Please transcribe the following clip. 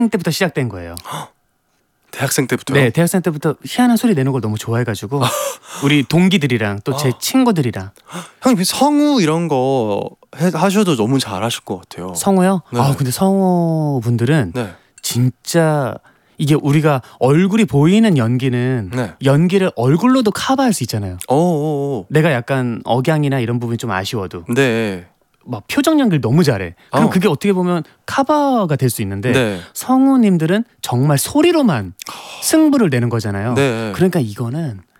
때부터 시작된 거예요. 대학생 때부터요? 네, 대학생 때부터 희한한 소리 내는 걸 너무 좋아해가지고 우리 동기들이랑 또 제 친구들이랑. 형님 성우 이런 거 하셔도 너무 잘하실 것 같아요. 성우요? 네. 아 근데 성우 분들은 네. 진짜 이게 우리가 얼굴이 보이는 연기는 네. 연기를 얼굴로도 커버할 수 있잖아요. 오. 내가 약간 억양이나 이런 부분이 좀 아쉬워도 네. 막 표정 연기를 너무 잘해. 그럼 그게 어떻게 보면 커버가 될 수 있는데 네. 성우님들은 정말 소리로만 승부를 내는 거잖아요. 네. 그러니까 이거는